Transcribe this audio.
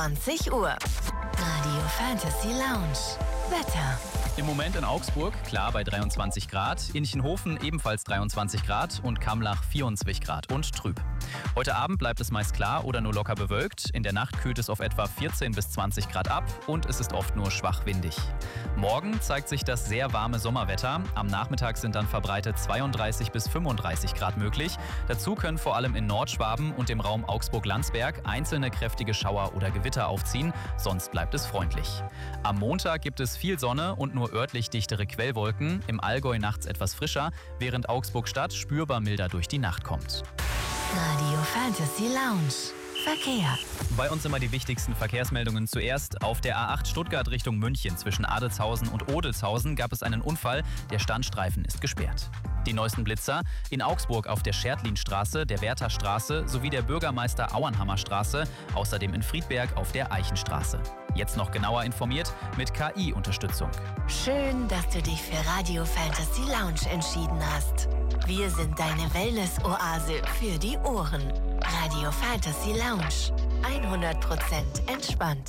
20 Uhr. Radio Fantasy Lounge. Wetter. Im Moment in Augsburg, klar bei 23 Grad, Inchenhofen ebenfalls 23 Grad und Kamlach 24 Grad und trüb. Heute Abend bleibt es meist klar oder nur locker bewölkt. In der Nacht kühlt es auf etwa 14 bis 20 Grad ab und es ist oft nur schwach windig. Morgen zeigt sich das sehr warme Sommerwetter. Am Nachmittag sind dann verbreitet 32 bis 35 Grad möglich. Dazu können vor allem in Nordschwaben und dem Raum Augsburg-Landsberg einzelne kräftige Schauer oder Gewitter aufziehen. Sonst bleibt es freundlich. Am Montag gibt es viel Sonne und nur örtlich dichtere Quellwolken. Im Allgäu nachts etwas frischer, während Augsburg-Stadt spürbar milder durch die Nacht kommt. Radio Fantasy Lounge. Verkehr. Bei uns immer die wichtigsten Verkehrsmeldungen zuerst. Auf der A8 Stuttgart Richtung München zwischen Adelzhausen und Odelzhausen gab es einen Unfall. Der Standstreifen ist gesperrt. Die neuesten Blitzer in Augsburg auf der Schertlinstraße, der Wertherstraße sowie der Bürgermeister Auenhammerstraße, außerdem in Friedberg auf der Eichenstraße. Jetzt noch genauer informiert mit KI-Unterstützung. Schön, dass du dich für Radio Fantasy Lounge entschieden hast. Wir sind deine Wellness-Oase für die Ohren. Radio Fantasy Lounge. 100% entspannt.